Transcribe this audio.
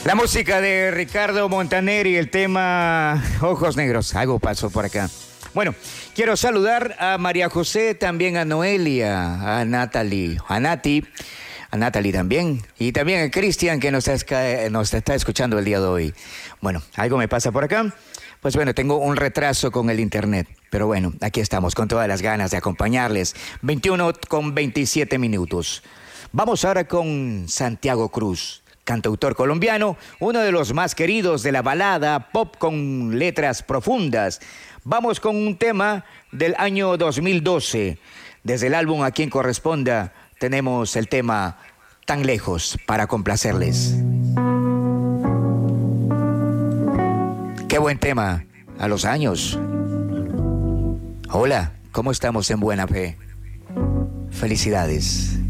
La música de Ricardo Montaner y el tema Ojos Negros. Algo pasó por acá. Bueno, quiero saludar a María José, también a Noelia, a Natalie, a Natalie también, y también a Cristian que nos está escuchando el día de hoy. Bueno, algo me pasa por acá. Pues bueno, tengo un retraso con el internet, pero bueno, aquí estamos con todas las ganas de acompañarles. 21:27. Vamos ahora con Santiago Cruz, cantautor colombiano, uno de los más queridos de la balada pop con letras profundas. Vamos con un tema del año 2012. Desde el álbum A Quien Corresponda tenemos el tema Tan Lejos para complacerles. Qué buen tema, a los años. Hola, ¿cómo estamos en buena fe? Felicidades.